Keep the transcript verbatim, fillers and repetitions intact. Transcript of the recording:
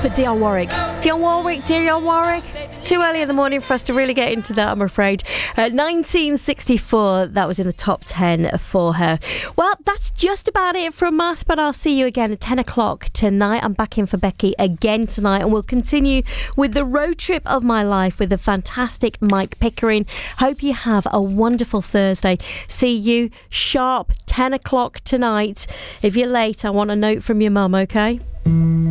for Dionne Warwick. Dionne Warwick, Dionne Warwick. It's too early in the morning for us to really get into that, I'm afraid. Uh, nineteen sixty-four, that was in the top ten for her. Well, that's just about it from us, but I'll see you again at ten o'clock tonight. I'm back in for Becky again tonight, and we'll continue with the road trip of my life with the fantastic Mike Pickering. Hope you have a wonderful Thursday. See you sharp ten o'clock tonight. If you're late, I want a note from your mum, okay?